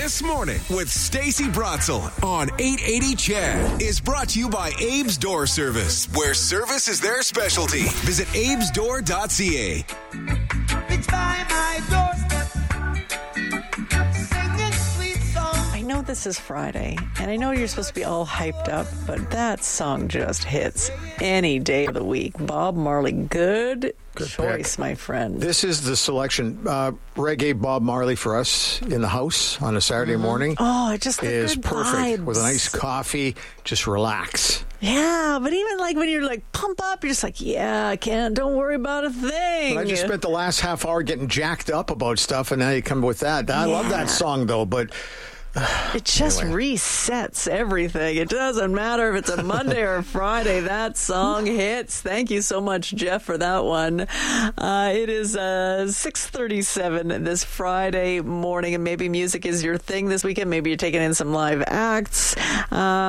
This Morning with Stacey Brotzel on 880 Chad is brought to you by Abe's Door Service, where service is their specialty. Visit abesdoor.ca. It's by my doorstep, singing sweet songs. I know this is Friday, and I know you're supposed to be all hyped up, but that song just hits any day of the week. Bob Marley, good choice, pick. my friend. This is the selection. Reggae Bob Marley for us in the house on a Saturday morning. Oh, it just the is good perfect. vibes. With a nice coffee, just relax. Yeah, but even like when you're like pump up, you're just like, yeah, I can't. Don't worry about a thing. But I just spent the last half hour getting jacked up about stuff, and now you come with that. I love that song, though, but... It just resets everything. It doesn't matter if it's a Monday or a Friday. That song hits. Thank you so much, Jeff, for that one. It is 6:37 this Friday morning, and maybe music is your thing this weekend. Maybe you're taking in some live acts.